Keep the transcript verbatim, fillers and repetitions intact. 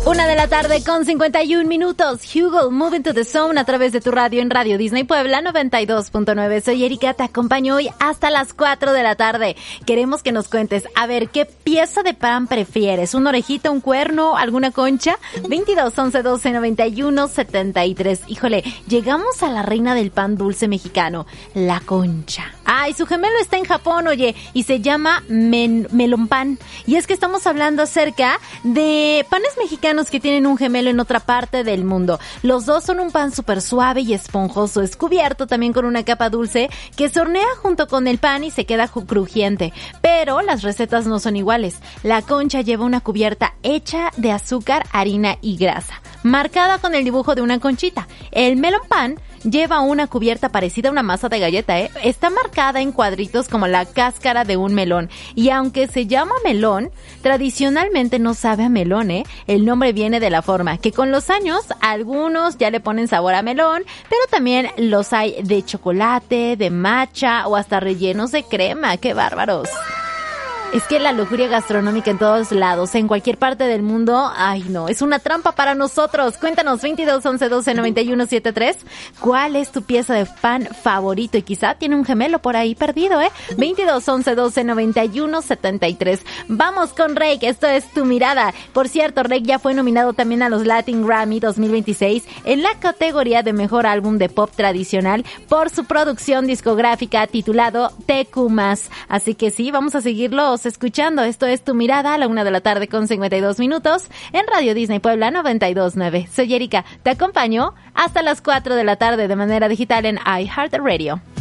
Una de la tarde con cincuenta y un minutos. Hugo, Moving to the Zone a través de tu radio en Radio Disney Puebla noventa y dos punto nueve. Soy Erika, te acompaño hoy hasta las cuatro de la tarde. Queremos que nos cuentes, a ver, ¿qué pieza de pan prefieres? ¿Una orejita, un cuerno, alguna concha? veintidós, once, doce, noventa y uno, setenta y tres. Híjole, llegamos a la reina del pan dulce mexicano, la concha. Ay, su gemelo está en Japón, oye, y se llama men- melón pan. Y es que estamos hablando acerca de panes mexicanos que tienen un gemelo en otra parte del mundo. Los dos son un pan súper suave y esponjoso. Es cubierto también con una capa dulce que se hornea junto con el pan y se queda crujiente. Pero las recetas no son iguales. La concha lleva una cubierta hecha de azúcar, harina y grasa, marcada con el dibujo de una conchita. El melón pan lleva una cubierta parecida a una masa de galleta, ¿eh? Está marcada en cuadritos como la cáscara de un melón. Y aunque se llama melón, tradicionalmente no sabe a melón, ¿eh? El nombre viene de la forma que con los años algunos ya le ponen sabor a melón, pero también los hay de chocolate, de matcha o hasta rellenos de crema. ¡Qué bárbaros! Es que la lujuria gastronómica en todos lados, en cualquier parte del mundo, ay no, es una trampa para nosotros. Cuéntanos, veintidós, once, doce, noventa y uno, setenta y tres, ¿cuál es tu pieza de pan favorito? Y quizá tiene un gemelo por ahí perdido, ¿eh? veintidós, once, doce, noventa y uno, setenta y tres. Vamos con Rake, esto es Tu Mirada. Por cierto, Rake ya fue nominado también a los Latin Grammy dos mil veintiséis en la categoría de Mejor Álbum de Pop Tradicional por su producción discográfica titulado T Q más. Así que sí, vamos a seguirlo escuchando. Esto es Tu Mirada a la una de la tarde con cincuenta y dos minutos en Radio Disney Puebla noventa y dos punto nueve. Soy Erika, te acompaño hasta las cuatro de la tarde de manera digital en iHeartRadio.